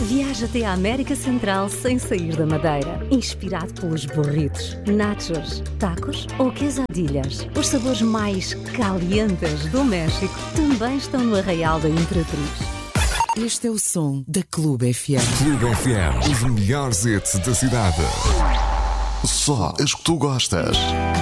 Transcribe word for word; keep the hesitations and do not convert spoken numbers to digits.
Viaja até a América Central sem sair da Madeira. Inspirado pelos burritos, nachos, tacos ou quesadillas. Os sabores mais calientes do México também estão no Arraial da Imperatriz. Este é o som da Clube F M. Clube F M, os melhores hits da cidade. Só as que tu gostas.